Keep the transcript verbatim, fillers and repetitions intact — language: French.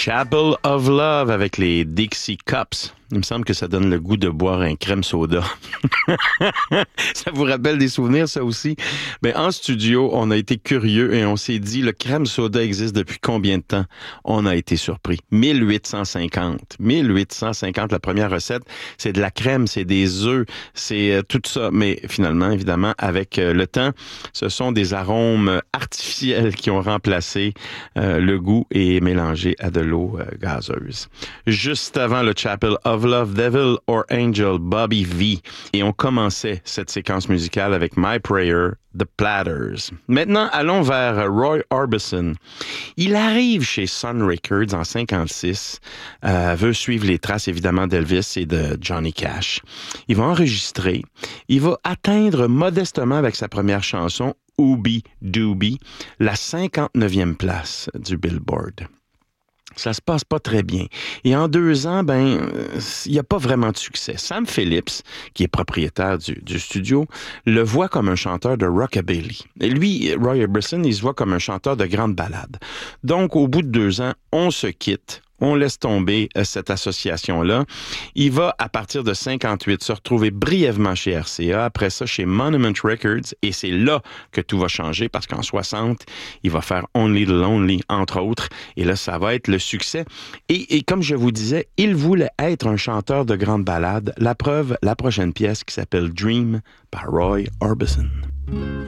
Chapel of Love avec les Dixie Cups. Il me semble que ça donne le goût de boire un crème soda. Ça vous rappelle des souvenirs, ça aussi? Ben, en studio, on a été curieux et on s'est dit, le crème soda existe depuis combien de temps? On a été surpris. mille huit cent cinquante. mille huit cent cinquante, la première recette, c'est de la crème, c'est des œufs, c'est euh, tout ça. Mais finalement, évidemment, avec euh, le temps, ce sont des arômes artificiels qui ont remplacé euh, le goût et mélangé à de l'eau euh, gazeuse. Juste avant le Chapel of Love, Devil or Angel, Bobby V. Et on commençait cette séquence musicale avec My Prayer, The Platters. Maintenant, allons vers Roy Orbison. Il arrive chez Sun Records en cinquante-six, euh, veut suivre les traces évidemment d'Elvis et de Johnny Cash. Il va enregistrer, il va atteindre modestement avec sa première chanson, Ooby Dooby, la cinquante-neuvième place du Billboard. Ça se passe pas très bien. Et en deux ans, ben, il n'y a pas vraiment de succès. Sam Phillips, qui est propriétaire du, du studio, le voit comme un chanteur de rockabilly. Et lui, Roy Orbison, il se voit comme un chanteur de grande ballade. Donc, au bout de deux ans, on se quitte. On laisse tomber euh, cette association-là. Il va, à partir de cinquante-huit, se retrouver brièvement chez R C A, après ça chez Monument Records, et c'est là que tout va changer, parce qu'en soixante, il va faire Only the Lonely, entre autres, et là, ça va être le succès. Et, et comme je vous disais, il voulait être un chanteur de grande ballade. La preuve, la prochaine pièce qui s'appelle Dream par Roy Orbison.